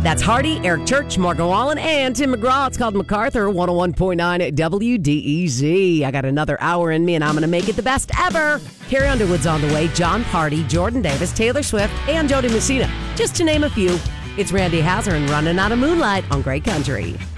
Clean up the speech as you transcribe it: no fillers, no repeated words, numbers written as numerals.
That's Hardy, Eric Church, Morgan Wallen, and Tim McGraw. It's called MacArthur, 101.9 WDEZ. I got another hour in me, and I'm going to make it the best ever. Carrie Underwood's on the way, John Party, Jordan Davis, Taylor Swift, and Jody Messina, just to name a few. It's Randy Hauser and Running Out of Moonlight on Great Country.